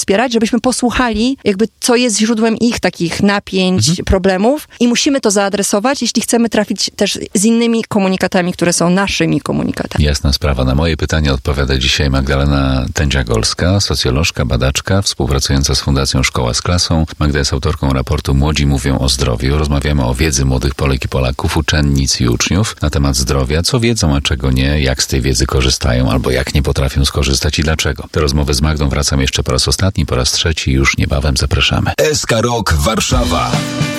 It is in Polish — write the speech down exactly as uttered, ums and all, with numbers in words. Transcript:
wspierać, żebyśmy posłuchali jakby co jest źródłem ich takich napięć, mhm. problemów i musimy to zaadresować, jeśli chcemy trafić też z innymi komunikatami, które są naszymi komunikatami. Jasna sprawa. Na moje pytanie odpowiada dzisiaj Magdalena Tędzia-Golska, socjolożka, badaczka, współpracująca z Fundacją Szkoła z Klasą. Magda jest autorką raportu Młodzi mówią o zdrowiu. Rozmawiamy o wiedzy młodych Polek i Polaków, uczennic i uczniów na temat zdrowia, co wiedzą, a czego nie, jak z tej wiedzy korzystają albo jak nie potrafią skorzystać i dlaczego. Do rozmowy z Magdą wracam jeszcze po raz ostatni, po raz trzeci, już niebawem zapraszamy. S K Rok Warszawa.